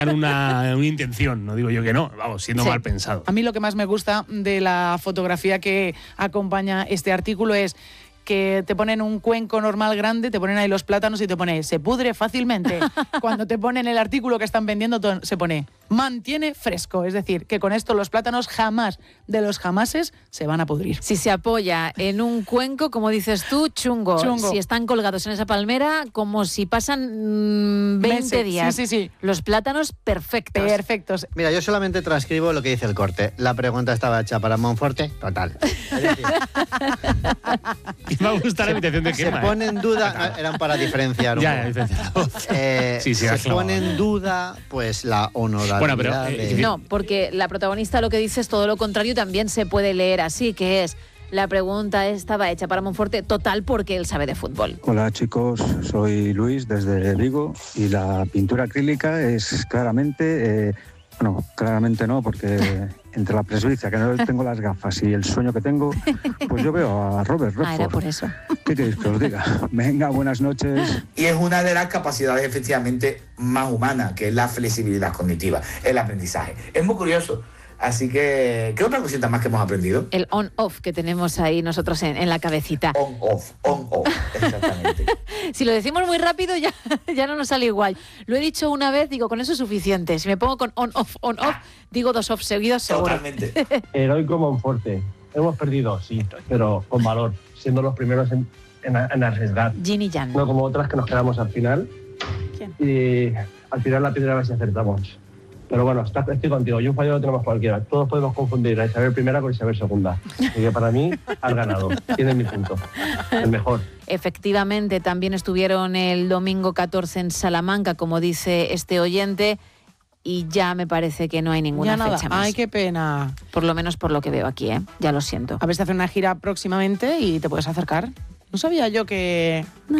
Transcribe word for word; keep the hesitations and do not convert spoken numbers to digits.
Una, una intención, no digo yo que no, vamos, siendo Sí. mal pensado. A mí lo que más me gusta de la fotografía que acompaña este artículo es que te ponen un cuenco normal grande, te ponen ahí los plátanos y te pone se pudre fácilmente. Cuando te ponen el artículo que están vendiendo to- se pone mantiene fresco, es decir, que con esto los plátanos jamás de los jamases se van a pudrir. Si se apoya en un cuenco, como dices tú, chungo. Chungo. Si están colgados en esa palmera, como si pasan mm, veinte Meses. días. Sí, sí, sí. Los plátanos perfectos. Perfectos. Mira, yo solamente transcribo lo que dice el corte. La pregunta estaba hecha para Monforte, total. Es decir, Y me ha gustado la invitación de se Gemma. pone ¿eh? en duda, no, eran para diferenciar un Ya, poco. ya, diferenciar la voz. Eh, Sí, sí, se has clavado. pone en duda pues la honorabilidad Bueno, pero, eh, de... No, porque la protagonista lo que dice es todo lo contrario, también se puede leer así, que es la pregunta estaba hecha para Monforte total porque él sabe de fútbol. Hola chicos, soy Luis desde Vigo y la pintura acrílica es claramente, eh, bueno, claramente no, porque entre la presbicia, que no tengo las gafas, y el sueño que tengo, pues yo veo a Robert Ah, era por Redford. eso. ¿Qué queréis que os diga? Venga, buenas noches. Y es una de las capacidades efectivamente más humanas, que es la flexibilidad cognitiva, el aprendizaje. Es muy curioso. Así que, ¿qué otra cosita más que hemos aprendido? El on-off que tenemos ahí nosotros en, en la cabecita. On-off, on-off, exactamente. Si lo decimos muy rápido ya, ya no nos sale igual. Lo he dicho una vez, digo, con eso es suficiente. Si me pongo con on-off, on-off, digo dos off seguidos seguro. Totalmente. Heroico Monforte. Hemos perdido, sí, pero con valor, siendo los primeros en, en, en arriesgar. Ginny Jan. No como otras que nos quedamos al final. ¿Quién? Y al final la primera vez si acertamos. Pero bueno, está, estoy contigo. Y un fallo lo tenemos cualquiera. Todos podemos confundir a Isabel primera con Isabel segunda. Así que para mí, has ganado. Tienes mi punto. El mejor. Efectivamente, también estuvieron el domingo catorce en Salamanca, como dice este oyente, y ya me parece que no hay ninguna Ya nada. fecha más. Ay, qué pena. Por lo menos por lo que veo aquí, ¿eh? Ya lo siento. A ver si hace una gira próximamente y te puedes acercar. No sabía yo que...